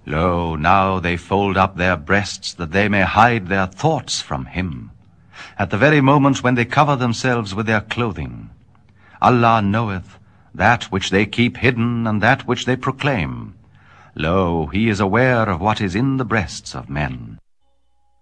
Lo, now they fold up their breasts, that they may hide their thoughts from him, at the very moment when they cover themselves with their clothing. Allah knoweth that which they keep hidden and that which they proclaim. Lo, he is aware of what is in the breasts of men.